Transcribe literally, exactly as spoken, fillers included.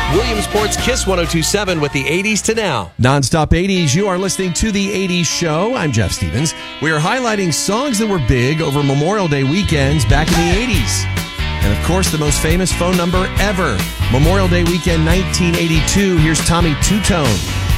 Williamsport's Kiss one oh two point seven with the eighties to now. Nonstop eighties, you are listening to the eighties Show. I'm Jeff Stevens. We are highlighting songs that were big over Memorial Day weekends back in the eighties. And of course, the most famous phone number ever. Memorial Day weekend nineteen eighty-two. Here's Tommy Tutone.